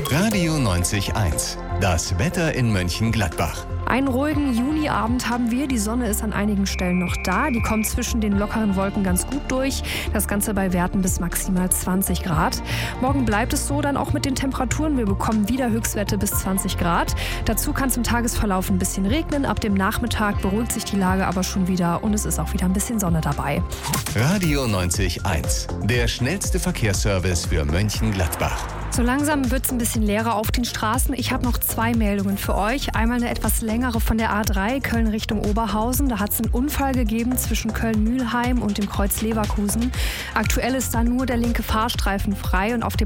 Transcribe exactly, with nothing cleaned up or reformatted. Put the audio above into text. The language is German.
Radio neunzig Komma eins. Das Wetter in Mönchengladbach. Einen ruhigen Juniabend haben wir. Die Sonne ist an einigen Stellen noch da. Die kommt zwischen den lockeren Wolken ganz gut durch. Das Ganze bei Werten bis maximal zwanzig Grad. Morgen bleibt es so, dann auch mit den Temperaturen. Wir bekommen wieder Höchstwerte bis zwanzig Grad. Dazu kann es im Tagesverlauf ein bisschen regnen. Ab dem Nachmittag beruhigt sich die Lage aber schon wieder und es ist auch wieder ein bisschen Sonne dabei. Radio neunzig Komma eins. Der schnellste Verkehrsservice für Mönchengladbach. So langsam wird es ein bisschen leerer auf den Straßen. Ich habe noch zwei Meldungen für euch. Einmal eine etwas längere von der A drei, Köln Richtung Oberhausen. Da hat es einen Unfall gegeben zwischen Köln-Mülheim und dem Kreuz Leverkusen. Aktuell ist da nur der linke Fahrstreifen frei und auf dem